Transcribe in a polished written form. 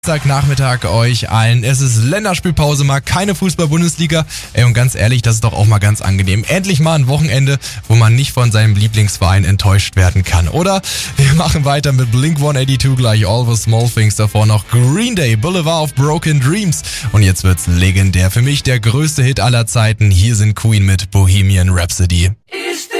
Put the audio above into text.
Nachmittag euch allen. Es ist Länderspielpause, mal keine Fußball-Bundesliga. Und ganz ehrlich, das ist doch auch mal ganz angenehm. Endlich mal ein Wochenende, wo man nicht von seinem Lieblingsverein enttäuscht werden kann, oder? Wir machen weiter mit Blink-182, gleich All the Small Things, davor noch Green Day, Boulevard of Broken Dreams. Und jetzt wird's legendär. Für mich der größte Hit aller Zeiten. Hier sind Queen mit Bohemian Rhapsody.